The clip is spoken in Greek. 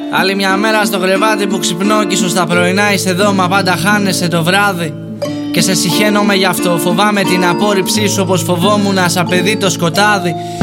Άλλη μια μέρα στο κρεβάτι που ξυπνώ κι ίσως τα πρωινά είσαι εδώ, μα πάντα χάνεσαι το βράδυ. Και σε συχαίνομαι γι' αυτό, φοβάμαι την απόρριψή σου όπως φοβόμουν σαν παιδί το σκοτάδι.